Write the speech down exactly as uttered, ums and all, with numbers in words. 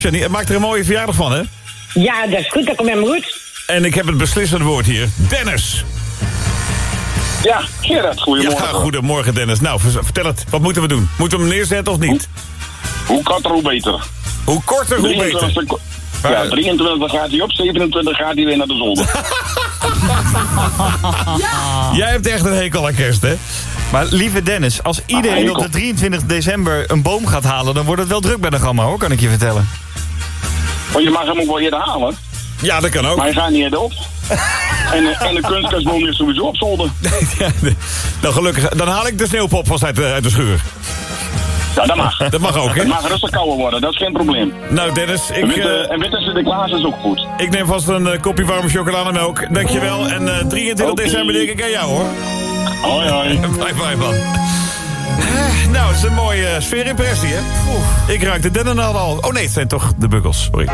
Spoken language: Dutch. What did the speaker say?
Jenny, maak er een mooie verjaardag van, hè? Ja, dat is goed, dat komt helemaal goed. En ik heb het beslissende woord hier. Dennis. Ja, Gerard, goedemorgen. Ja, goedemorgen Dennis. Nou, vertel het. Wat moeten we doen? Moeten we hem neerzetten of niet? Hoe, hoe korter, hoe beter. Hoe korter, hoe beter. Ja, drieëntwintig gaat hij op, zevenentwintig gaat hij weer naar de zolder. Ja. Jij hebt echt een hekel aan kerst, hè? Maar lieve Dennis, als iedereen op de drieëntwintig december een boom gaat halen... dan wordt het wel druk bij de gamma, hoor, kan ik je vertellen. Want je mag hem ook wel eerder halen. Ja, dat kan ook. Maar hij gaat niet eerder op. en, en de kunstkastboom is sowieso op zolder. Ja, nou, gelukkig. Dan haal ik de sneeuwpop vast uit de, uit de schuur. Ja, dat mag. Dat mag ook, hè? Het mag rustig kouder worden, dat is geen probleem. Nou, Dennis, ik... En witte, uh, en witte Sinterklaas is ook goed. Ik neem vast een uh, kopje warme chocolademelk. Dankjewel. En uh, drieëntwintig Okay. december denk ik aan jou, hoor. Hoi, hoi. Bye, bye, man. Nou, het is een mooie uh, sfeerimpressie, hè? Oeh, ik ruik de dennenal al. Oh nee, het zijn toch de buggels. Sorry.